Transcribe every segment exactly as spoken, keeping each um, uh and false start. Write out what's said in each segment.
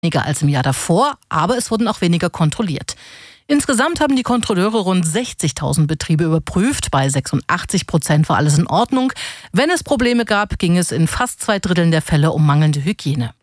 Weniger als im Jahr davor, aber es wurden auch weniger kontrolliert. Insgesamt haben die Kontrolleure rund sechzigtausend Betriebe überprüft. Bei sechsundachtzig Prozent war alles in Ordnung. Wenn es Probleme gab, ging es in fast zwei Dritteln der Fälle um mangelnde Hygiene.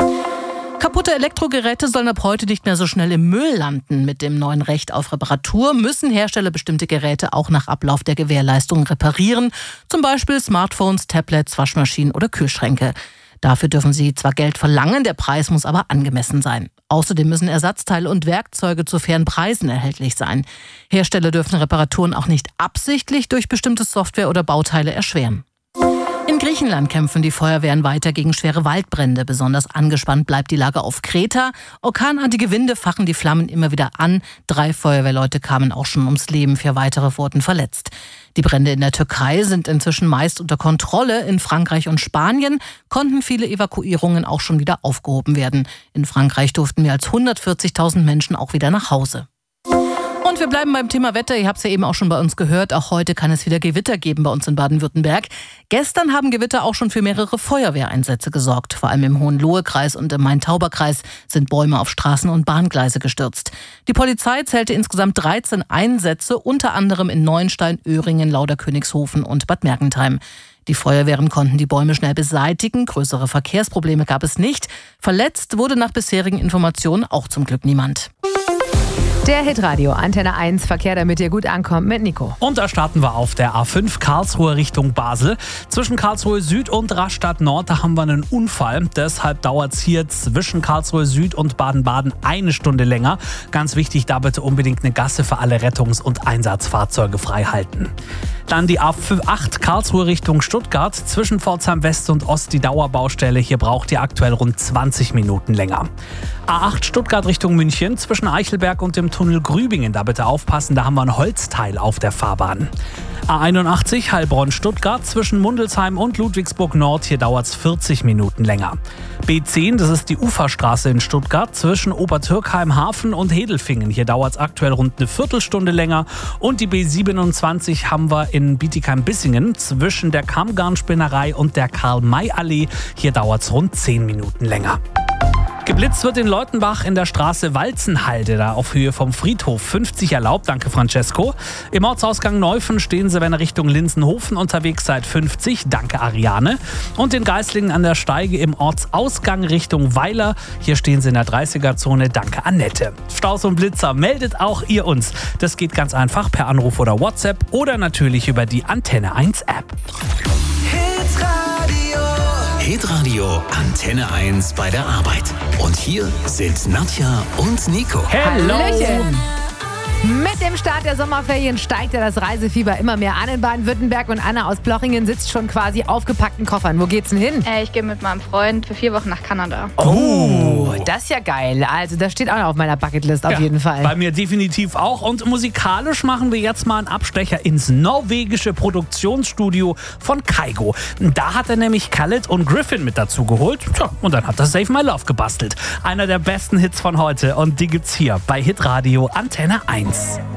Kaputte Elektrogeräte sollen ab heute nicht mehr so schnell im Müll landen. Mit dem neuen Recht auf Reparatur müssen Hersteller bestimmte Geräte auch nach Ablauf der Gewährleistung reparieren. Zum Beispiel Smartphones, Tablets, Waschmaschinen oder Kühlschränke. Dafür dürfen sie zwar Geld verlangen, der Preis muss aber angemessen sein. Außerdem müssen Ersatzteile und Werkzeuge zu fairen Preisen erhältlich sein. Hersteller dürfen Reparaturen auch nicht absichtlich durch bestimmte Software oder Bauteile erschweren. In Griechenland kämpfen die Feuerwehren weiter gegen schwere Waldbrände. Besonders angespannt bleibt die Lage auf Kreta. Orkanartige Winde fachen die Flammen immer wieder an. Drei Feuerwehrleute kamen auch schon ums Leben, vier weitere wurden verletzt. Die Brände in der Türkei sind inzwischen meist unter Kontrolle. In Frankreich und Spanien konnten viele Evakuierungen auch schon wieder aufgehoben werden. In Frankreich durften mehr als hundertvierzigtausend Menschen auch wieder nach Hause. Und wir bleiben beim Thema Wetter. Ihr habt es ja eben auch schon bei uns gehört. Auch heute kann es wieder Gewitter geben bei uns in Baden-Württemberg. Gestern haben Gewitter auch schon für mehrere Feuerwehreinsätze gesorgt. Vor allem im Hohenlohe-Kreis und im Main-Tauber-Kreis sind Bäume auf Straßen und Bahngleise gestürzt. Die Polizei zählte insgesamt dreizehn Einsätze, unter anderem in Neuenstein, Öhringen, Lauderkönigshofen und Bad Mergentheim. Die Feuerwehren konnten die Bäume schnell beseitigen. Größere Verkehrsprobleme gab es nicht. Verletzt wurde nach bisherigen Informationen auch zum Glück niemand. Der Hitradio Antenne eins Verkehr, damit ihr gut ankommt, mit Nico. Und da starten wir auf der A fünf Karlsruhe Richtung Basel. Zwischen Karlsruhe Süd und Rastatt Nord, da haben wir einen Unfall. Deshalb dauert es hier zwischen Karlsruhe Süd und Baden-Baden eine Stunde länger. Ganz wichtig, da bitte unbedingt eine Gasse für alle Rettungs- und Einsatzfahrzeuge frei halten. Dann die A acht Karlsruhe Richtung Stuttgart. Zwischen Pforzheim West und Ost die Dauerbaustelle. Hier braucht ihr aktuell rund zwanzig Minuten länger. A acht Stuttgart Richtung München. Zwischen Eichelberg und dem Tunnel Grübingen. Da bitte aufpassen, da haben wir ein Holzteil auf der Fahrbahn. A einundachtzig Heilbronn-Stuttgart. Zwischen Mundelsheim und Ludwigsburg Nord. Hier dauert es vierzig Minuten länger. B zehn, das ist die Uferstraße in Stuttgart. Zwischen Obertürkheim Hafen und Hedelfingen. Hier dauert es aktuell rund eine Viertelstunde länger. Und die B siebenundzwanzig haben wir in Bietigheim-Bissingen. Zwischen der Kammgarnspinnerei und der Karl-May-Allee. Hier dauert es rund zehn Minuten länger. Geblitzt wird in Leutenbach in der Straße Walzenhalde, da auf Höhe vom Friedhof. fünfzig erlaubt, danke Francesco. Im Ortsausgang Neufen stehen Sie, wenn ihr Richtung Linsenhofen unterwegs seid, fünfzig, danke Ariane. Und in Geislingen an der Steige im Ortsausgang Richtung Weiler, hier stehen Sie in der dreißiger-Zone, danke Annette. Staus und Blitzer, meldet auch ihr uns. Das geht ganz einfach per Anruf oder WhatsApp oder natürlich über die Antenne eins App. Hitradio Antenne eins bei der Arbeit. Und hier sind Nadja und Nico. Hello! Hallöchen. Mit dem Start der Sommerferien steigt ja das Reisefieber immer mehr an in Baden-Württemberg und Anna aus Blochingen sitzt schon quasi aufgepackten Koffern. Wo geht's denn hin? Äh, ich gehe mit meinem Freund für vier Wochen nach Kanada. Oh, das ist ja geil. Also das steht auch noch auf meiner Bucketlist auf Ja, jeden Fall. Bei mir definitiv auch. Und musikalisch machen wir jetzt mal einen Abstecher ins norwegische Produktionsstudio von Kygo. Da hat er nämlich Khaled und Griffin mit dazu geholt. Tja, und dann hat er Save My Love gebastelt. Einer der besten Hits von heute. Und die gibt's hier bei Hitradio Antenne eins.